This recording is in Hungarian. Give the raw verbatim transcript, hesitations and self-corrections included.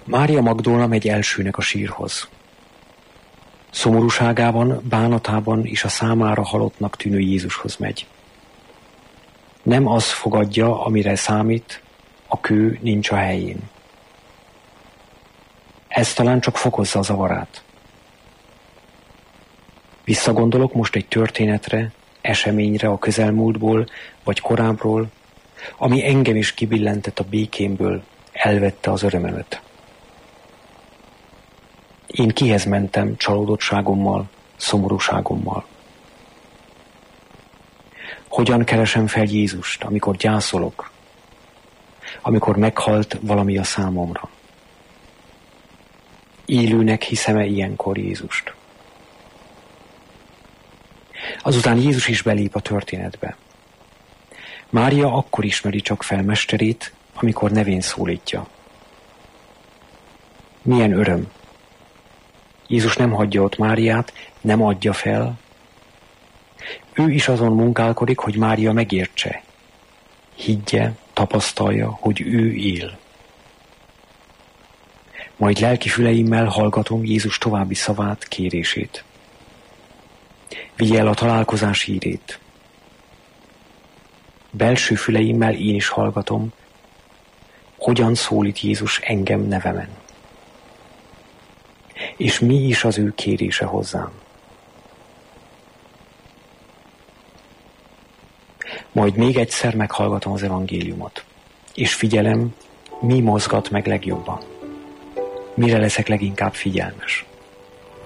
Mária Magdolna megy elsőnek a sírhoz. Szomorúságában, bánatában is a számára halottnak tűnő Jézushoz megy. Nem az fogadja, amire számít, a kő nincs a helyén. Ez talán csak fokozza a zavarát. Visszagondolok most egy történetre, eseményre a közelmúltból, vagy korábbról, ami engem is kibillentett a békémből, elvette az örömömet. Én kihez mentem csalódottságommal, szomorúságommal? Hogyan keresem fel Jézust, amikor gyászolok, amikor meghalt valami a számomra? Élőnek hiszem-e ilyenkor Jézust? Azután Jézus is belép a történetbe. Mária akkor ismeri csak fel mesterét, amikor nevén szólítja. Milyen öröm! Jézus nem hagyja ott Máriát, nem adja fel. Ő is azon munkálkodik, hogy Mária megértse, higgye, tapasztalja, hogy ő él. Majd lelki füleimmel hallgatom Jézus további szavát, kérését. Vigye el a találkozás hírét. Belső füleimmel én is hallgatom, hogyan szólít Jézus engem nevemen. És mi is az ő kérése hozzám. Majd még egyszer meghallgatom az evangéliumot, és figyelem, mi mozgat meg legjobban. Mire leszek leginkább figyelmes.